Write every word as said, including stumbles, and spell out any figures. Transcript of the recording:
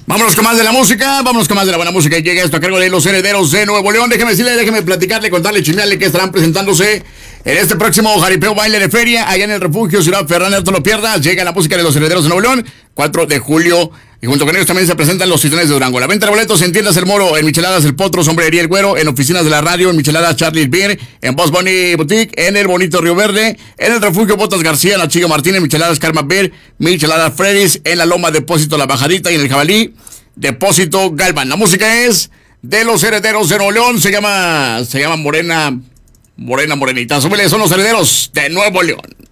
Vámonos con más de la música, vámonos con más de la buena música. Y llega esto a cargo de los Herederos de Nuevo León. Déjeme decirle, déjeme platicarle, contarle, chismearle que estarán presentándose en este próximo jaripeo baile de feria, allá en el refugio Ciudad Ferrana. No te lo pierdas, llega la música de los Herederos de Nuevo León, cuatro de julio. Y junto con ellos también se presentan los Titanes de Durango. La venta de boletos en Tiendas El Moro, en Micheladas El Potro, Sombrería El Güero, en oficinas de la radio, en Micheladas Charlie Beer, en Boss Bunny Boutique, en el bonito Río Verde, en el refugio Botas García, en la Chica Martínez, Micheladas Karma Beer, Micheladas Freddy's, en la Loma Depósito La Bajadita y en el Jabalí Depósito Galvan. La música es de los Herederos de Nuevo León, se llama, se llama Morena, Morena Morenita. Súbele, son los Herederos de Nuevo León.